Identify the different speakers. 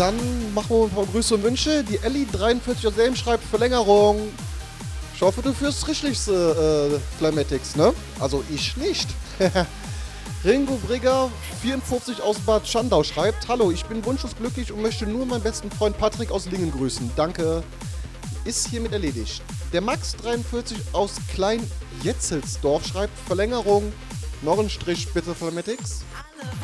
Speaker 1: Dann machen wir ein paar Grüße und Wünsche. Die Ellie43 aus Selm schreibt Verlängerung. Ich hoffe, du führst richtig Flamatics, ne? Also ich nicht. Ringo Brigger 54 aus Bad Schandau schreibt: Hallo, ich bin wunschlos glücklich und möchte nur meinen besten Freund Patrick aus Lingen grüßen. Danke. Ist hiermit erledigt. Der Max 43 aus Klein Jetzelsdorf schreibt Verlängerung. Noch ein Strich bitte, Flamatics.